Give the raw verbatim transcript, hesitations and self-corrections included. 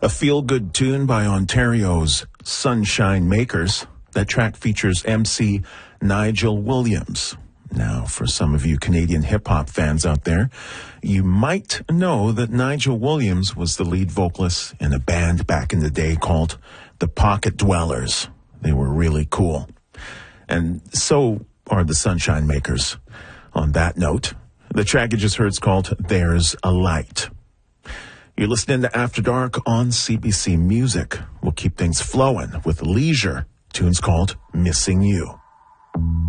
A feel-good tune by Ontario's Sunshine Makers. That track features M C Nigel Williams. Now, for some of you Canadian hip-hop fans out there, you might know that Nigel Williams was the lead vocalist in a band back in the day called the Pocket Dwellers. They were really cool. And so are the Sunshine Makers. On that note, the track you just heard is called There's a Light. You're listening to After Dark on C B C Music. We'll keep things flowing with Leisure. Tune's called Missing You.